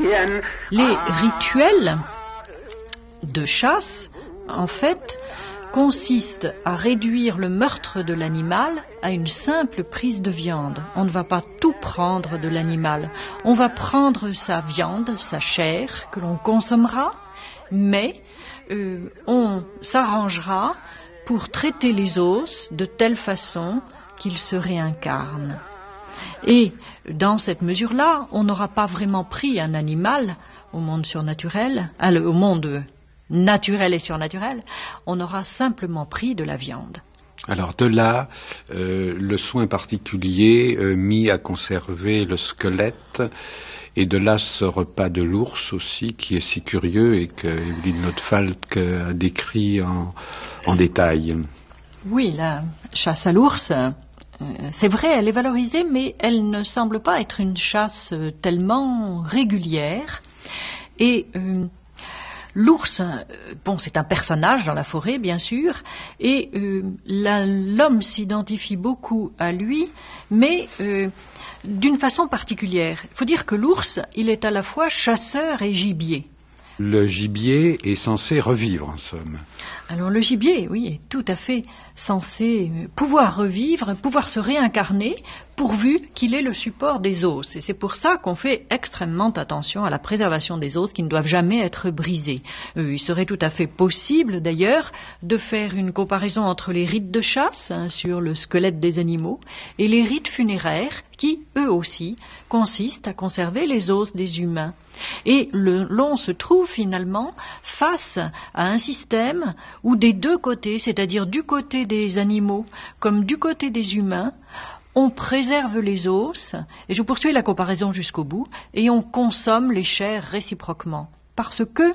Les rituels de chasse, en fait, consistent à réduire le meurtre de l'animal à une simple prise de viande. On ne va pas tout prendre de l'animal. On va prendre sa viande, sa chair, que l'on consommera, mais on s'arrangera pour traiter les os de telle façon qu'ils se réincarnent. Et dans cette mesure-là, on n'aura pas vraiment pris un animal au monde surnaturel, au monde naturel et surnaturel, on aura simplement pris de la viande. Alors de là, le soin particulier mis à conserver le squelette, et de là ce repas de l'ours aussi, qui est si curieux et que Evelyne Nothfalk a décrit en détail. Oui, la chasse à l'ours, c'est vrai, elle est valorisée, mais elle ne semble pas être une chasse tellement régulière. Et l'ours, bon, c'est un personnage dans la forêt, bien sûr, et l'homme s'identifie beaucoup à lui, mais d'une façon particulière. Il faut dire que l'ours, il est à la fois chasseur et gibier. Le gibier est censé revivre, en somme. Alors le gibier, oui, est tout à fait censé pouvoir revivre, pouvoir se réincarner, pourvu qu'il ait le support des os. Et c'est pour ça qu'on fait extrêmement attention à la préservation des os qui ne doivent jamais être brisés. Il serait tout à fait possible, d'ailleurs, de faire une comparaison entre les rites de chasse, sur le squelette des animaux, et les rites funéraires, qui, eux aussi, consistent à conserver les os des humains. Et l'on se trouve finalement face à un système où des deux côtés, c'est-à-dire du côté des animaux comme du côté des humains, on préserve les os, et je poursuis la comparaison jusqu'au bout, et on consomme les chairs réciproquement. Parce que,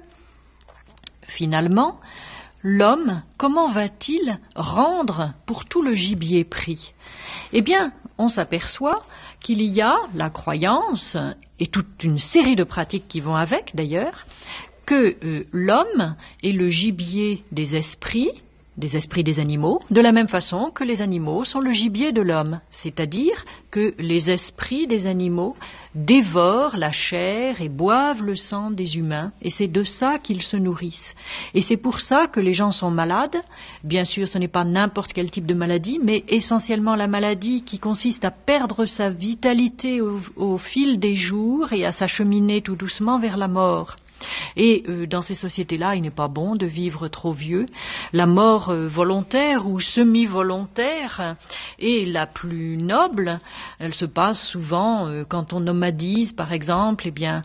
finalement, l'homme, comment va-t-il rendre pour tout le gibier pris ? Eh bien, on s'aperçoit qu'il y a la croyance, et toute une série de pratiques qui vont avec d'ailleurs, que l'homme est le gibier des esprits des animaux, de la même façon que les animaux sont le gibier de l'homme, c'est-à-dire que les esprits des animaux dévorent la chair et boivent le sang des humains, et c'est de ça qu'ils se nourrissent. Et c'est pour ça que les gens sont malades. Bien sûr, ce n'est pas n'importe quel type de maladie, mais essentiellement la maladie qui consiste à perdre sa vitalité au fil des jours et à s'acheminer tout doucement vers la mort. Et dans ces sociétés-là, il n'est pas bon de vivre trop vieux. La mort volontaire ou semi-volontaire est la plus noble. Elle se passe souvent quand on nomadise, par exemple, eh bien,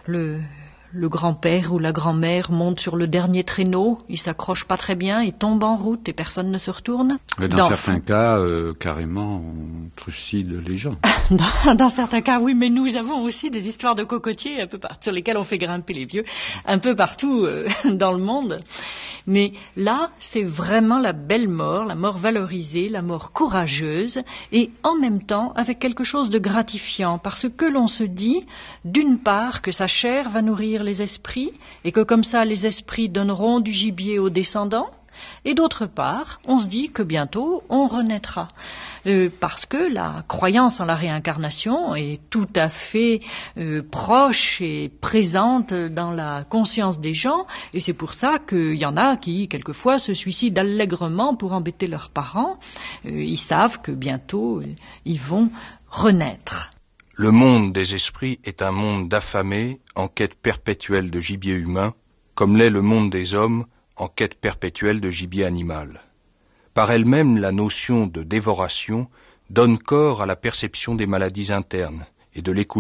le grand-père ou la grand-mère monte sur le dernier traîneau, il s'accroche pas très bien, il tombe en route et personne ne se retourne. Mais dans certains cas, carrément, on trucide les gens. Dans certains cas, oui, mais nous avons aussi des histoires de cocotiers un peu partout, sur lesquelles on fait grimper les vieux, un peu partout dans le monde. Mais là, c'est vraiment la belle mort, la mort valorisée, la mort courageuse, et en même temps avec quelque chose de gratifiant, parce que l'on se dit, d'une part, que sa chair va nourrir les esprits, et que comme ça les esprits donneront du gibier aux descendants, et d'autre part, on se dit que bientôt on renaîtra. Parce que la croyance en la réincarnation est tout à fait proche et présente dans la conscience des gens, et c'est pour ça qu'il y en a qui, quelquefois, se suicident allègrement pour embêter leurs parents. Ils savent que bientôt, ils vont renaître. Le monde des esprits est un monde d'affamés en quête perpétuelle de gibier humain, comme l'est le monde des hommes en quête perpétuelle de gibier animal. Par elle-même, la notion de dévoration donne corps à la perception des maladies internes et de l'écoute